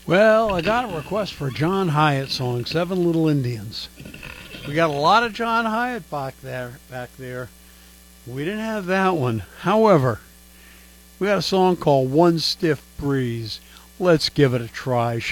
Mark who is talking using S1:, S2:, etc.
S1: Well, I got a request for a John Hyatt song, Seven Little Indians. We got a lot of John Hyatt back there. We didn't have that one. However, we got a song called One Stiff Breeze. Let's give it a try, shall